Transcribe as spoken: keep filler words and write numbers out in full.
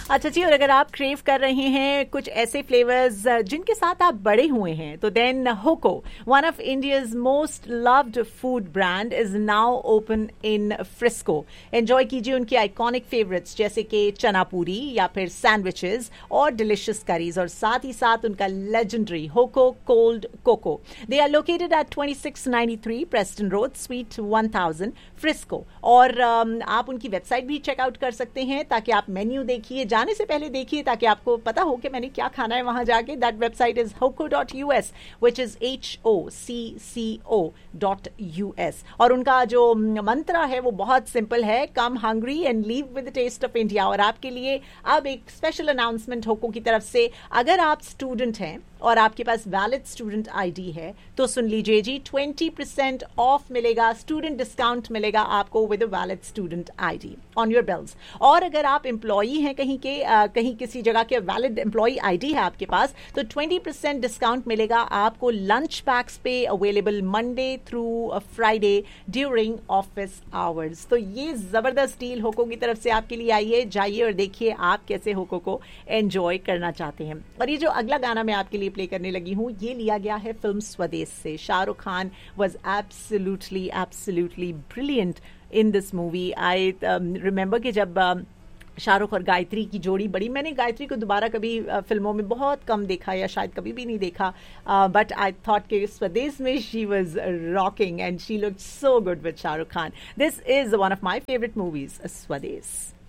अच्छा जी, और अगर आप क्रेव कर रहे हैं कुछ ऐसे फ्लेवर्स जिनके साथ आप बड़े हुए हैं, तो then होको, one of India's most loved food brand, is now open in Frisco. Enjoy कीजिए उनकी आइकॉनिक फेवरेट्स जैसे कि चना पूरी या फिर सैंडविचेस और डिलिशियस करीज, और साथ ही साथ उनका legendary होको cold cocoa. They are located at twenty six ninety three Preston road, sweet one thousand, Frisco. और um, आप उनकी वेबसाइट भी चेकआउट कर सकते हैं ताकि आप मेन्यू देखिए, जाने से पहले देखिए ताकि आपको पता हो कि मैंने क्या खाना है वहां जाके. That website is होको dot U S, which is H O C C O dot U S. और उनका जो मंत्र है वो बहुत सिंपल है, कम hungry and leave with the test of India. और आपके लिए अब एक स्पेशल अनाउंसमेंट होको की तरफ से, अगर आप स्टूडेंट हैं और आपके पास वैलिड स्टूडेंट आईडी है तो सुन लीजिए जी, ट्वेंटी परसेंट ऑफ मिलेगा, स्टूडेंट डिस्काउंट मिलेगा आपको with a valid student ID on your bills. और अगर आप एम्प्लॉई हैं कहीं के, आ, कहीं किसी जगह के, वैलिड एम्प्लॉई आईडी है आपके पास, तो ट्वेंटी परसेंट डिस्काउंट मिलेगा आपको लंच पैक्स पे, available Monday through Friday during office hours. तो ये जबरदस्त डील होको की तरफ से आपके लिए आई है. जाइए और देखिए आप कैसे होको को एंजॉय करना चाहते हैं. और ये जो अगला गाना मैं आपके लिए प्ले करने लगी हूं, ये लिया गया है फिल्म स्वदेश से. Shahrukh Khan was absolutely absolutely brilliant in this movie. I remember कि जब uh, शाहरुख और गायत्री की जोड़ी बड़ी, मैंने गायत्री को दोबारा कभी uh, फिल्मों में बहुत कम देखा या शायद कभी भी नहीं देखा, बट आई थॉट कि स्वदेश में she was rocking and she looked so good with Shahrukh Khan. This is one of my favourite movies, स्वदेश.